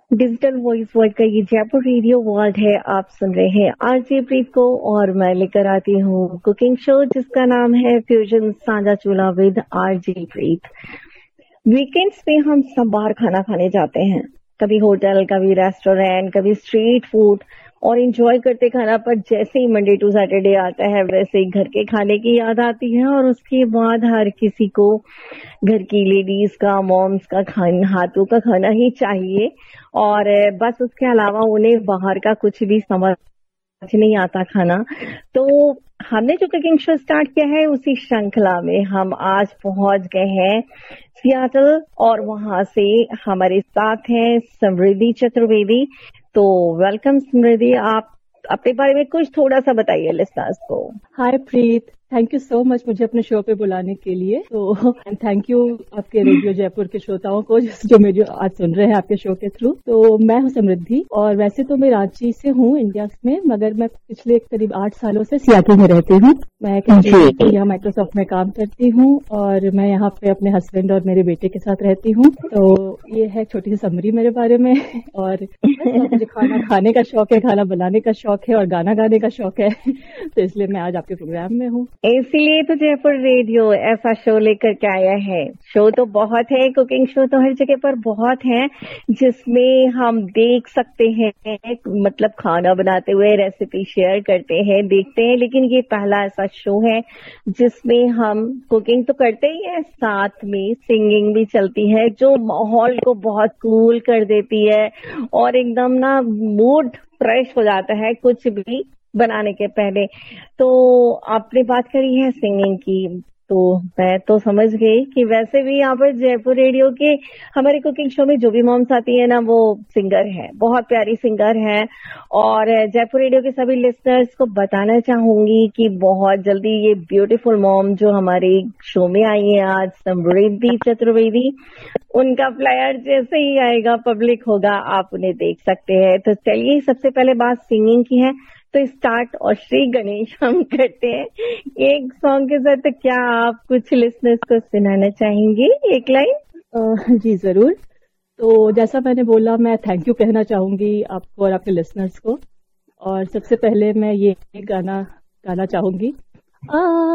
Digital voice world का ये Jaipur radio world है। आप सुन रहे हैं आरजे प्रीत को और मैं लेकर आती हूँ कुकिंग शो जिसका नाम है फ्यूजन साझा चूल्हा विद आरजे प्रीत। वीकेंड्स पे हम सब बाहर खाना खाने जाते हैं, कभी होटल, कभी रेस्टोरेंट, कभी स्ट्रीट फूड और एंजॉय करते खाना। पर जैसे ही मंडे टू सैटरडे आता है वैसे ही घर के खाने की याद आती है और उसके बाद हर किसी को घर की लेडीज का, मॉम्स का खाना, हाथों का खाना ही चाहिए और बस उसके अलावा उन्हें बाहर का कुछ भी समझ नहीं आता खाना। तो हमने जो कुकिंग शो स्टार्ट किया है उसी श्रृंखला में हम आज पहुंच गए हैं सियाटल और वहां से हमारे साथ हैं समृद्धि चतुर्वेदी। तो वेलकम समृद्धि, आप अपने बारे में कुछ थोड़ा सा बताइए लिसनर्स को। हाय प्रीत, थैंक यू सो मच मुझे अपने शो पे बुलाने के लिए। तो थैंक यू आपके रेडियो जयपुर के श्रोताओं को जो मेरे आज सुन रहे हैं आपके शो के थ्रू। तो मैं हूँ समृद्धि और वैसे तो मैं रांची से हूँ इंडिया में, मगर मैं पिछले करीब 8 सालों से सियाटल में रहती हूँ। मैं यहाँ माइक्रोसॉफ्ट में काम करती हूँ और मैं यहाँ पे अपने हस्बैंड और मेरे बेटे के साथ रहती हूँ। तो ये है छोटी सी समरी मेरे बारे में। और मुझे खाना खाने का शौक है, खाना बनाने का शौक है और गाना गाने का शौक है। तो इसलिए मैं आज आपके प्रोग्राम में हूँ। इसीलिए तो जयपुर रेडियो ऐसा शो लेकर के आया है। शो तो बहुत है, कुकिंग शो तो हर जगह पर बहुत है जिसमें हम देख सकते हैं, मतलब खाना बनाते हुए रेसिपी शेयर करते हैं, देखते हैं। लेकिन ये पहला ऐसा शो है जिसमें हम कुकिंग तो करते ही है, साथ में सिंगिंग भी चलती है जो माहौल को बहुत कूल कर देती है और एकदम ना मूड फ्रेश हो जाता है कुछ भी बनाने के पहले। तो आपने बात करी है सिंगिंग की, तो मैं तो समझ गई कि वैसे भी यहाँ पर जयपुर रेडियो के हमारे कुकिंग शो में जो भी मॉम्स आती है ना वो सिंगर है, बहुत प्यारी सिंगर है। और जयपुर रेडियो के सभी लिसनर्स को बताना चाहूंगी कि बहुत जल्दी ये ब्यूटीफुल मॉम जो हमारे शो में आई है आज, समृद्धि चतुर्वेदी, उनका फ्लायर जैसे ही आएगा पब्लिक होगा आप उन्हें देख सकते हैं। तो चलिए, सबसे पहले बात सिंगिंग की है तो स्टार्ट और श्री गणेश हम करते हैं एक सॉन्ग के साथ। तो क्या आप कुछ लिसनर्स को सुनाना चाहेंगे एक लाइन? जी जरूर। तो जैसा मैंने बोला, मैं थैंक यू कहना चाहूंगी आपको और आपके लिसनर्स को। और सबसे पहले मैं ये गाना गाना चाहूंगी।